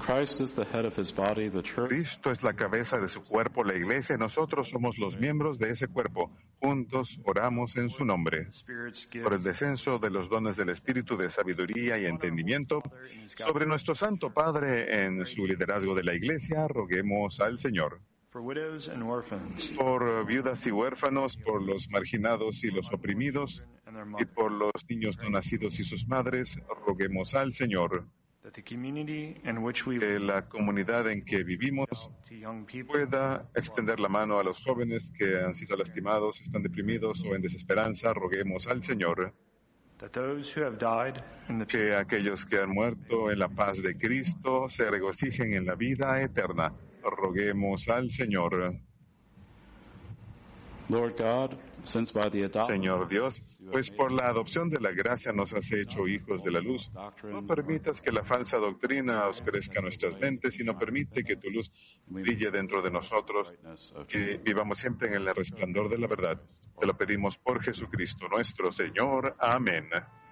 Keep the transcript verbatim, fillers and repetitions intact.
Christ is the head of his body, the church. Cristo es la cabeza de su cuerpo, la iglesia, y nosotros somos los miembros de ese cuerpo. Juntos oramos en su nombre. Por el descenso de los dones del Espíritu de sabiduría y entendimiento sobre nuestro Santo Padre en su liderazgo de la iglesia, roguemos al Señor. Por viudas y huérfanos, por los marginados y los oprimidos, y por los niños no nacidos y sus madres, roguemos al Señor. Que la comunidad en que vivimos pueda extender la mano a los jóvenes que han sido lastimados, están deprimidos o en desesperanza, roguemos al Señor. Que aquellos que han muerto en la paz de Cristo se regocijen en la vida eterna, roguemos al Señor. Lord God, since by the adoption Señor Dios, pues por la adopción de la gracia nos has hecho hijos de la luz. No permitas que la falsa doctrina oscurezca nuestras mentes, sino permite que tu luz brille dentro de nosotros, que vivamos siempre en el resplandor de la verdad. Te lo pedimos por Jesucristo nuestro Señor. Amén.